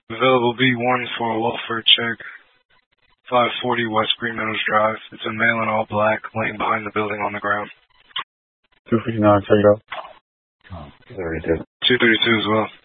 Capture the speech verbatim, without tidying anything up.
Available B one for a welfare check. five forty West Green Meadows Drive. It's a male in all black, laying behind the building on the ground. two fifty-nine, check it out. Oh, two thirty-two. two thirty-two as well.